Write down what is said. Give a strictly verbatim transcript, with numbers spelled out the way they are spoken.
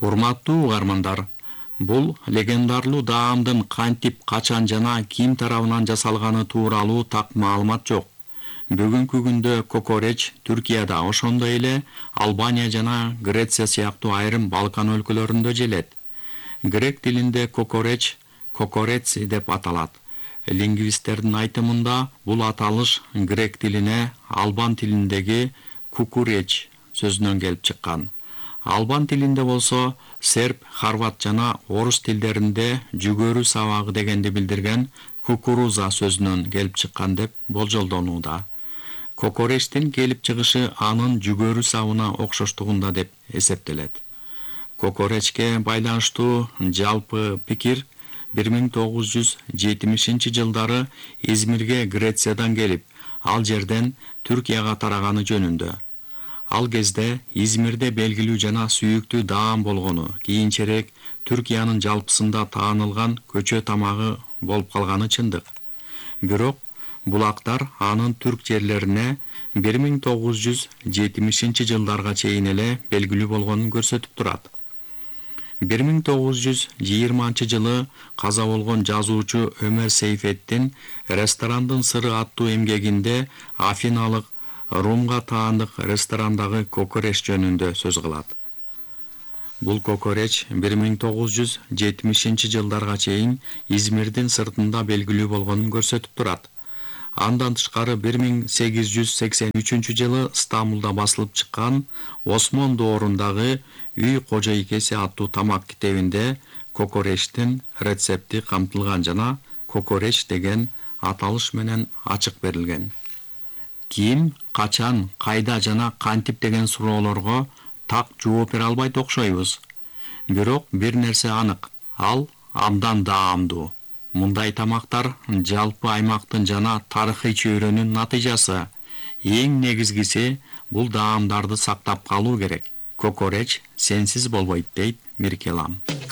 Урматтуу угармандар, бул легендарлуу даамдын кантип, качан жана ким тарабынан жасалганы тууралуу так маалымат жок. Бүгүнкү күндө кокореч Түркияда, ошондой эле Албания жана Греция сыяктуу айрым Балкан өлкөлөрүндө желет. Грек тилинде кокореч кокореци деп аталат. Лингвисттердин айтымында бул аталыш грек тилине албан тилиндеги кукуреч сөзүнөн келип чыккан. Албан тилинде болсо серб, хорват жана орус тилдеринде жүгөрү сабагы дегенди билдирген кукуруза сөзүнөн келип чыккан деп болжолдонууда. Кокоречтин келип чыгышы анын жүгөрү сабына окшоштугунда деп эсептелет. Кокоречке байланыштуу жалпы пикир бир миң тогуз жүз жетимишинчи жылдары Измирге Грециядан келип, ал жерден Түркияга тараганы жөнүндө. Ал кезде Измирде белгилүү жана сүйүктүү даам болгону, кийинчерээк Түркиянын жалпысында таанылган көчө тамагы болуп калганы чындык. Бирок булактар анын түрк жерлерине бир миң тогуз жүз жетимишинчи жылдарга чейин эле белгилүү болгонун көрсөтүп турат. бир миң тогуз жүз жыйырманчы жылы каза болгон жазуучу Өмөр Сейфеттин «Ресторандын сыры» аттуу эмгегинде афиналык Румга таандык ресторандагы кокореч жөнүндө сөз кылат. Бул кокореч бир миң тогуз жүз жетимишинчи жылдарга чейин Измирдин сыртында белгилүү болгонун көрсөтүп турат. Андан тышкары бир миң сегиз жүз сексен үчүнчү жылы Стамбулда басылып чыккан Осмон доорундагы «Үй кожойкеси» аттуу тамак китебинде кокоречтин рецепти камтылган жана кокореч деген аталыш менен ачык берилген. Ким, качан, кайда жана кантип деген суроолорго так жооп бере албайт окшойбуз. Бирок бир нерсе анык, ал абдан даамдуу. Мындай тамактар жалпы аймактын жана тарыхый чөйрөнүн натыйжасы. Эң негизгиси бул даамдарды сактап калуу керек. Кокореч сенсиз болбойт дейт Миркелам.